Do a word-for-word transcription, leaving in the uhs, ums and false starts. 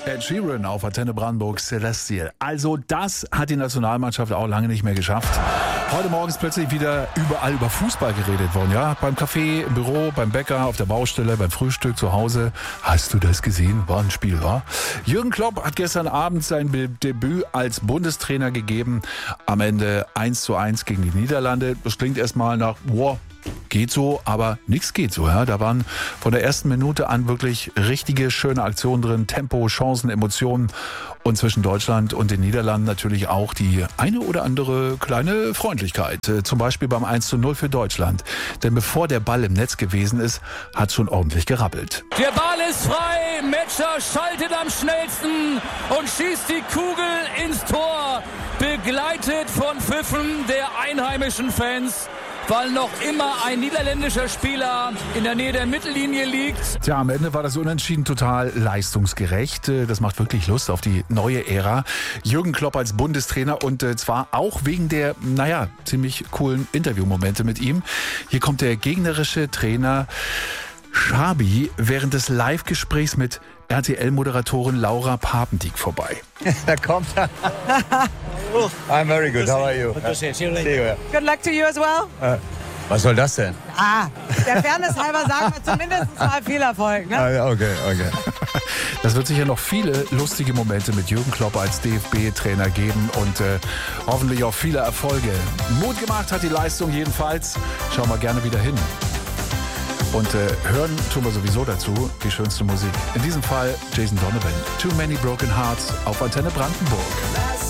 Ed Sheeran auf Antenne Brandenburg, Celestial. Also das hat die Nationalmannschaft auch lange nicht mehr geschafft. Heute Morgen ist plötzlich wieder überall über Fußball geredet worden. Ja, beim Café, im Büro, beim Bäcker, auf der Baustelle, beim Frühstück zu Hause. Hast du das gesehen? War ein Spiel, war? Jürgen Klopp hat gestern Abend sein Debüt als Bundestrainer gegeben. Am Ende eins zu eins gegen die Niederlande. Das klingt erstmal nach, wow, geht so, aber nichts geht so. Ja, da waren von der ersten Minute an wirklich richtige, schöne Aktionen drin. Tempo, Chancen, Emotionen. Und zwischen Deutschland und den Niederlanden natürlich auch die eine oder andere kleine Freundlichkeit. Zum Beispiel beim eins zu null für Deutschland. Denn bevor der Ball im Netz gewesen ist, hat schon ordentlich gerappelt. Der Ball ist frei. Metscher schaltet am schnellsten und schießt die Kugel ins Tor. Begleitet von Pfiffen der einheimischen Fans, weil noch immer ein niederländischer Spieler in der Nähe der Mittellinie liegt. Tja, am Ende war das Unentschieden total leistungsgerecht. Das macht wirklich Lust auf die neue Ära. Jürgen Klopp als Bundestrainer und zwar auch wegen der, naja, ziemlich coolen Interviewmomente mit ihm. Hier kommt der gegnerische Trainer Xabi während des Live-Gesprächs mit R T L-Moderatorin Laura Papendieck vorbei. Da kommt er. I'm very good. How are you? See you later. See you. Good luck to you as well. Äh, was soll das denn? Ah, der Fairness halber sagen wir zumindest mal viel Erfolg, ne? Ah, okay, okay. Das wird sicher noch viele lustige Momente mit Jürgen Klopp als D F B-Trainer geben und äh, hoffentlich auch viele Erfolge. Mut gemacht hat die Leistung jedenfalls. Schauen wir gerne wieder hin. Und äh, hören tun wir sowieso dazu die schönste Musik. In diesem Fall Jason Donovan. Too Many Broken Hearts auf Antenne Brandenburg.